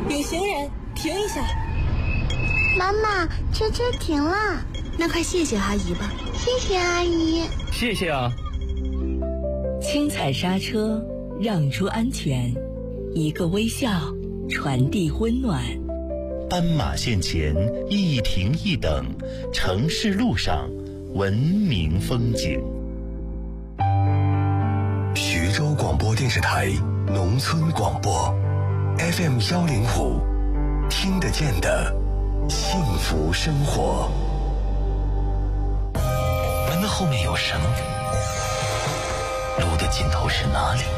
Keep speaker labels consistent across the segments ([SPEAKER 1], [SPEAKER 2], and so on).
[SPEAKER 1] 有行人，停一下。
[SPEAKER 2] 妈妈，车停了。
[SPEAKER 1] 那快谢谢阿姨吧。
[SPEAKER 2] 谢谢阿姨。
[SPEAKER 3] 谢谢啊。
[SPEAKER 4] 轻踩刹车，让出安全，一个微笑，传递温暖。
[SPEAKER 5] 斑马线前一停一等，城市路上文明风景。
[SPEAKER 6] 徐州广播电视台农村广播 FM105，听得见的幸福生活。
[SPEAKER 7] 门的后面有什么？路的尽头是哪里？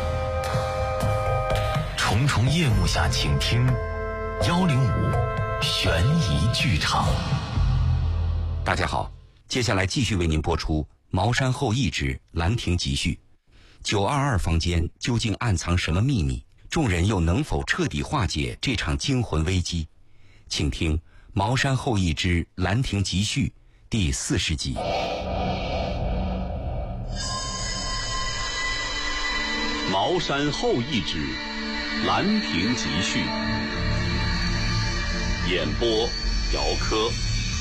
[SPEAKER 7] 重重夜幕下，请听105悬疑剧场。
[SPEAKER 8] 大家好，接下来继续为您播出《茅山后裔之兰亭集序》。922房间究竟暗藏什么秘密？众人又能否彻底化解这场惊魂危机？请听《茅山后裔之兰亭集序》第40集。
[SPEAKER 9] 茅山后裔之兰亭集序，演播姚科。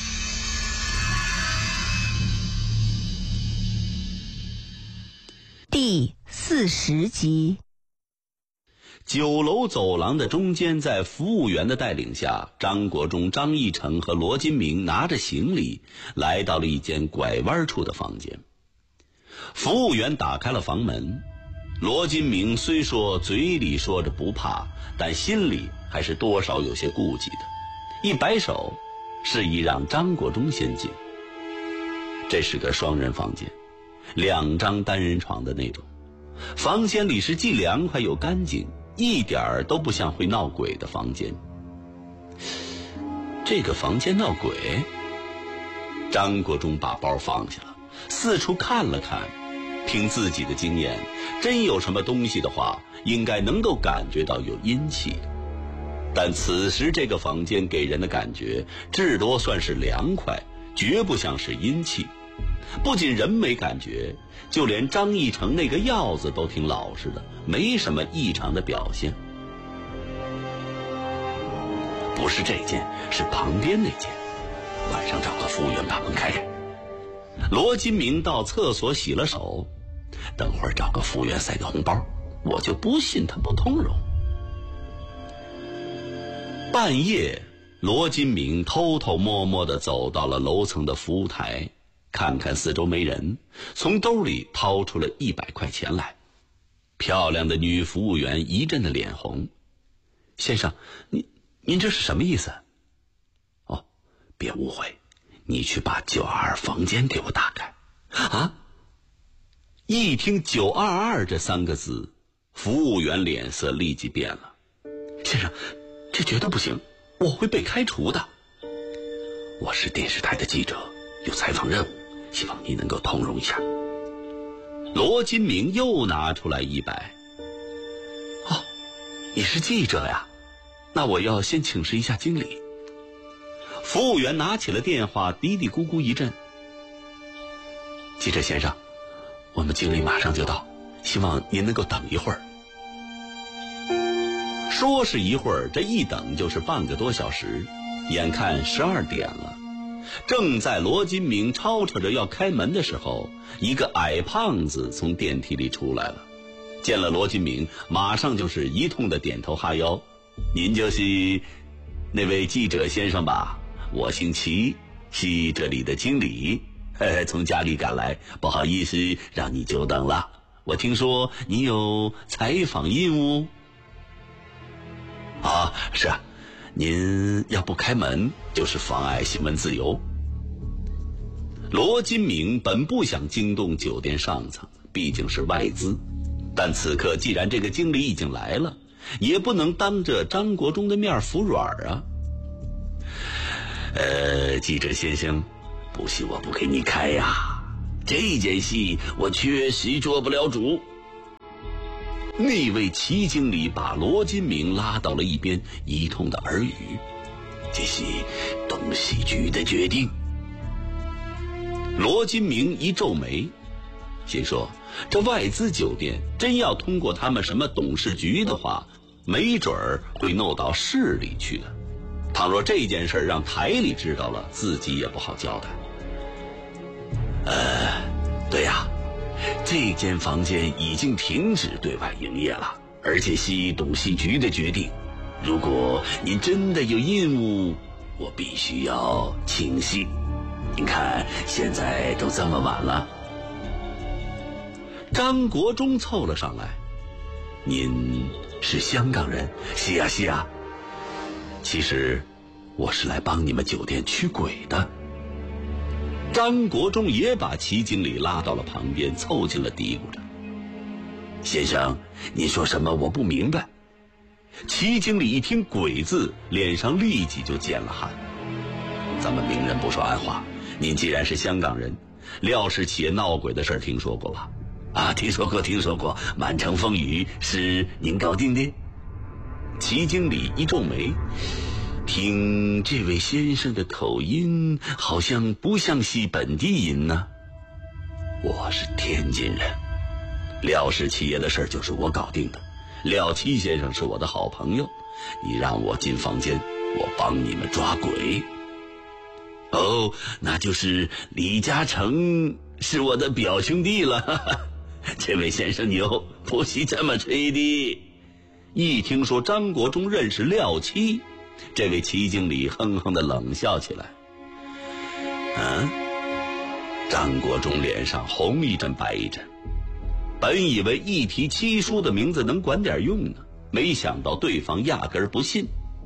[SPEAKER 4] 第40集。
[SPEAKER 9] 酒楼走廊的中间，在服务员的带领下，张国忠、张义成和罗金明拿着行李来到了一间拐弯处的房间。服务员打开了房门，罗金明虽说嘴里说着不怕，但心里还是多少有些顾忌的，一摆手示意让张国忠先进。这是个双人房间，2张单人床的那种，房间里是既凉快又干净，一点儿都不像会闹鬼的房间。这个房间闹鬼？张国忠把包放下了，四处看了看，凭自己的经验，真有什么东西的话，应该能够感觉到有阴气。但此时这个房间给人的感觉至多算是凉快，绝不像是阴气。不仅人没感觉，就连张义成那个药子都挺老实的，没什么异常的表现。不是这间，是旁边那间。晚上找个服务员把门开开。罗金明到厕所洗了手，等会儿找个服务员塞个红包，我就不信他不通融。半夜，罗金明偷偷摸摸地走到了楼层的服务台，看看四周没人，从兜里掏出了100块钱来。漂亮的女服务员一阵的脸红。先生，您这是什么意思？哦，别误会，你去把922房间给我打开。啊！一听922这3个字，服务员脸色立即变了。先生，这绝对不行，我会被开除的。我是电视台的记者，有采访任务，希望你能够通融一下。罗金明又拿出来100。哦，你是记者呀？那我要先请示一下经理。服务员拿起了电话，嘀嘀咕咕一阵。记者先生，我们经理马上就到，希望您能够等一会儿。说是一会儿，这一等就是半个多小时，眼看12点了。正在罗金明吵吵着要开门的时候，一个矮胖子从电梯里出来了，见了罗金明，马上就是一通的点头哈腰。您就是那位记者先生吧？我姓齐，是这里的经理，从家里赶来，不好意思让你久等了。我听说你有采访任务。啊，是啊，您要不开门就是妨碍新闻自由。罗金明本不想惊动酒店上层，毕竟是外资，但此刻既然这个经理已经来了，也不能当着张国忠的面服软啊。记者先生，不是我不给你开呀，这件事我确实做不了主。那位齐经理把罗金明拉到了一边，一通的耳语，这是董事局的决定。罗金明一皱眉，心说这外资酒店真要通过他们什么董事局的话， 没准儿会弄到市里去的。倘若这件事让台里知道了，自己也不好交代。对呀，这间房间已经停止对外营业了，而且系董戏局的决定。如果您真的有任务，我必须要请息。您看，现在都这么晚了。张国忠凑了上来：“您是香港人？”“是呀，是呀。其实我是来帮你们酒店驱鬼的。”张国忠也把齐经理拉到了旁边，凑近了嘀咕着：“先生，您说什么？我不明白。”齐经理一听鬼字，脸上立即就见了汗。咱们明人不说暗话，您既然是香港人，廖氏企业闹鬼的事听说过吧？啊，听说过，满城风雨是您搞定的？齐经理一皱眉，听这位先生的口音，好像不像是本地人呢。我是天津人，廖氏企业的事就是我搞定的。廖七先生是我的好朋友，你让我进房间，我帮你们抓鬼。哦，那就是李嘉诚是我的表兄弟了。这位先生牛，不是这么吹的。一听说张国忠认识廖七，这位齐经理哼哼地冷笑起来。张国忠脸上红一阵白一阵，本以为一提七叔的名字能管点用呢，没想到对方压根儿不信。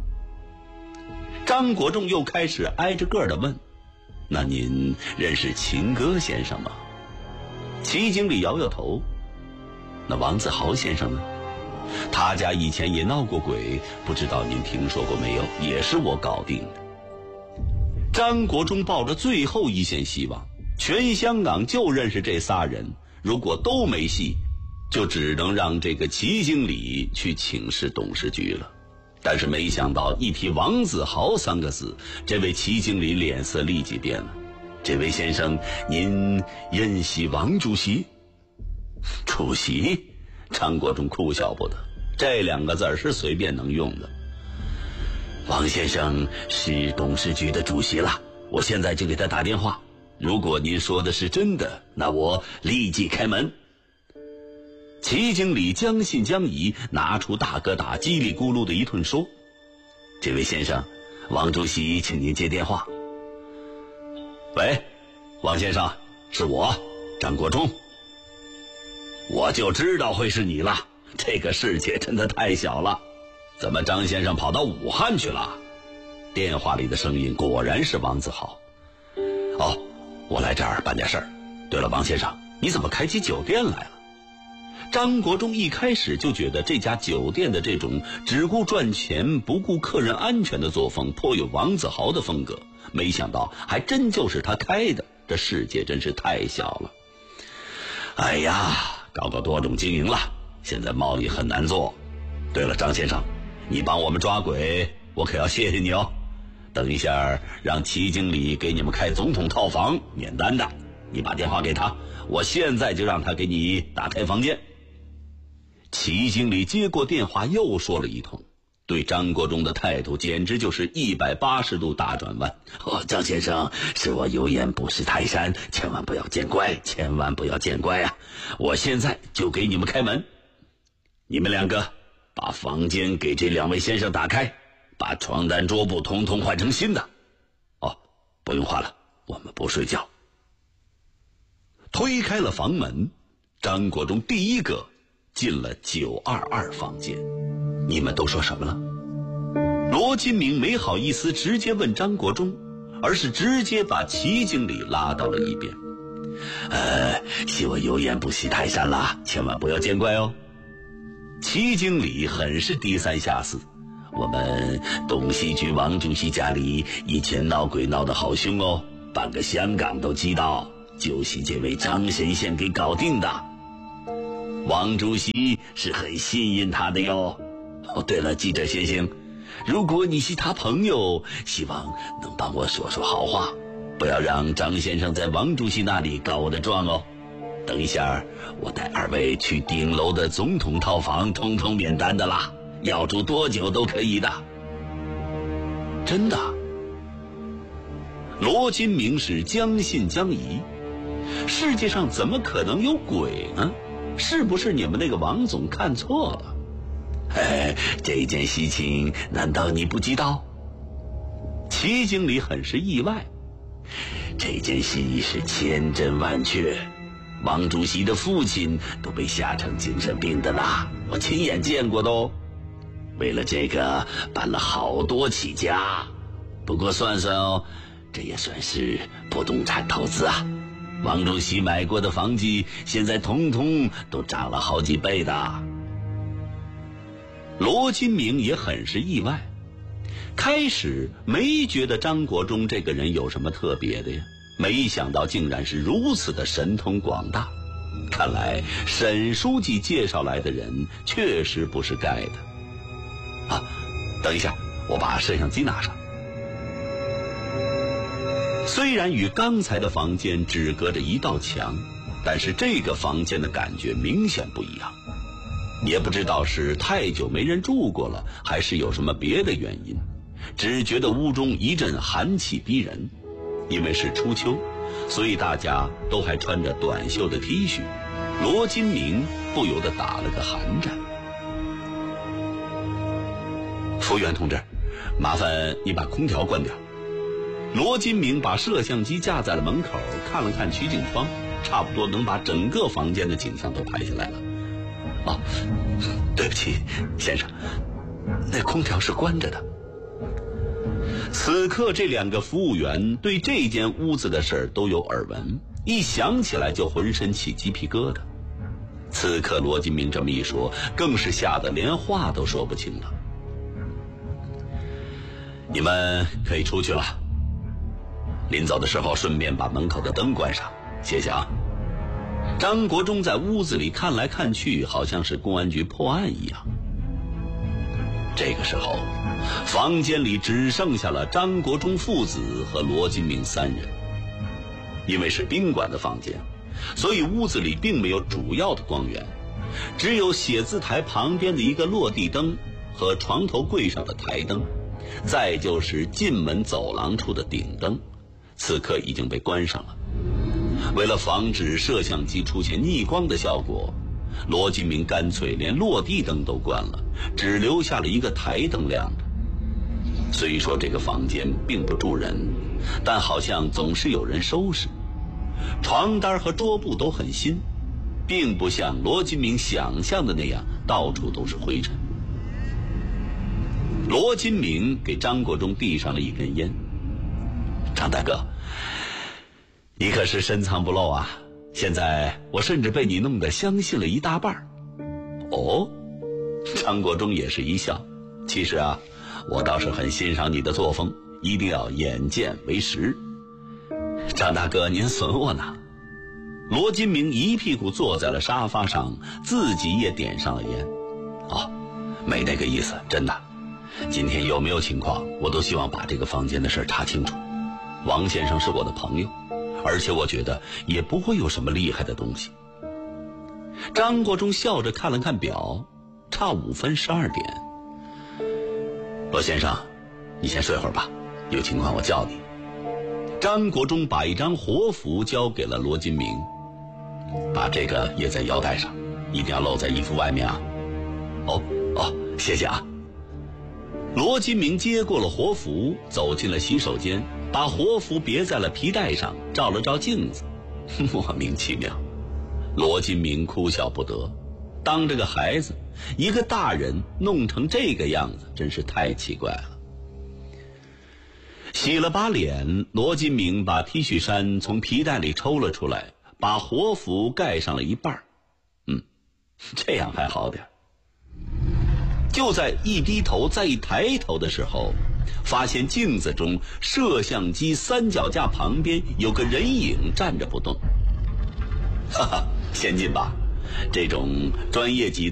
[SPEAKER 9] 张国忠又开始挨着个的问：“那您认识秦歌先生吗？”齐经理摇摇头。那王子豪先生呢？他家以前也闹过鬼，不知道您听说过没有？也是我搞定的。张国忠抱着最后一线希望，全香港就认识这仨人，如果都没戏，就只能让这个齐经理去请示董事局了。但是没想到一提王子豪三个字，这位齐经理脸色立即变了。这位先生，您认识王主席？主席？张国忠哭笑不得，这两个字是随便能用的。王先生是董事局的主席了，我现在就给他打电话。如果您说的是真的，那我立即开门。齐经理将信将疑，拿出大哥大，叽里咕噜的一顿说：“这位先生，王主席请您接电话。”“喂，王先生，是我，张国忠。”“我就知道会是你了，这个世界真的太小了。怎么张先生跑到武汉去了？”电话里的声音果然是王子豪。“哦，我来这儿办点事儿。对了，王先生，你怎么开起酒店来了？”张国忠一开始就觉得这家酒店的这种只顾赚钱不顾客人安全的作风颇有王子豪的风格，没想到还真就是他开的，这世界真是太小了。哎呀，搞个多种经营了，现在贸易很难做。对了，张先生，你帮我们抓鬼，我可要谢谢你哦。等一下让齐经理给你们开总统套房，免单的，你把电话给他，我现在就让他给你打开房间。齐经理接过电话又说了一通，对张国忠的态度简直就是180度大转弯。张先生，是我有眼不识泰山，千万不要见怪，千万不要见怪啊！我现在就给你们开门，你们两个把房间给这两位先生打开，把床单桌布统统换成新的。哦，不用换了，我们不睡觉。推开了房门，张国忠第一个进了922房间。你们都说什么了？罗金明没好意思直接问张国忠，而是直接把齐经理拉到了一边。是我有眼不识泰山啦，千万不要见怪哦。齐经理很是低三下四，我们董戏局王主席家里以前闹鬼闹得好凶哦，半个香港都知道，就是这位张神仙给搞定的。王主席是很信任他的哟。哦，对了，记者先生，如果你是他朋友，希望能帮我说说好话，不要让张先生在王主席那里告我的状哦。等一下我带二位去顶楼的总统套房，统统免单的啦。 要住多久都可以的。真的？罗金明是将信将疑，世界上怎么可能有鬼呢？是不是你们那个王总看错了？这件事情难道你不知道？齐经理很是意外，这件事是千真万确，王主席的父亲都被吓成精神病的啦，我亲眼见过的哦。为了这个搬了好多起家，不过算算哦，这也算是不动产投资啊。王主席买过的房子现在统统都涨了好几倍的。罗金明也很是意外，开始没觉得张国忠这个人有什么特别的呀，没想到竟然是如此的神通广大。看来沈书记介绍来的人确实不是盖的。等一下，我把摄像机拿上。虽然与刚才的房间只隔着一道墙，但是这个房间的感觉明显不一样。也不知道是太久没人住过了，还是有什么别的原因，只觉得屋中一阵寒气逼人。因为是初秋，所以大家都还穿着短袖的 T 恤，罗金明不由得打了个寒战。服务员同志，麻烦你把空调关掉。罗金明把摄像机架在了门口，看了看取景窗，差不多能把整个房间的景象都拍下来了。对不起，先生，那空调是关着的。此刻这两个服务员对这间屋子的事都有耳闻，一想起来就浑身起鸡皮疙瘩。此刻罗金明这么一说，更是吓得连话都说不清了。你们可以出去了，临走的时候顺便把门口的灯关上，谢谢啊。张国忠在屋子里看来看去，好像是公安局破案一样。这个时候房间里只剩下了张国忠父子和罗金明三人。因为是宾馆的房间，所以屋子里并没有主要的光源，只有写字台旁边的一个落地灯和床头柜上的台灯，再就是进门走廊处的顶灯，此刻已经被关上了。为了防止摄像机出现逆光的效果，罗金明干脆连落地灯都关了，只留下了一个台灯亮着。虽说这个房间并不住人，但好像总是有人收拾，床单和桌布都很新，并不像罗金明想象的那样到处都是灰尘。罗金明给张国忠递上了一根烟。张大哥，你可是深藏不露啊，现在我甚至被你弄得相信了一大半。哦，张国忠也是一笑，其实啊，我倒是很欣赏你的作风，一定要眼见为实。张大哥您损我呢。罗金明一屁股坐在了沙发上，自己也点上了烟。没那个意思，真的，今天有没有情况我都希望把这个房间的事查清楚。王先生是我的朋友，而且我觉得也不会有什么厉害的东西。张国忠笑着看了看表，差5分12点。罗先生，你先睡会儿吧，有情况我叫你。张国忠把一张活符交给了罗金明，把这个掖在腰带上，一定要露在衣服外面啊。谢谢啊。罗金明接过了活符，走进了洗手间，把活符别在了皮带上，照了照镜子，莫名其妙。罗金明哭笑不得，当这个孩子，一个大人弄成这个样子，真是太奇怪了。洗了把脸，罗金明把 T 恤衫从皮带里抽了出来，把活符盖上了一半。这样还好点。就在一低头再一抬头的时候，发现镜子中摄像机三脚架旁边有个人影站着不动。先进吧，这种专业级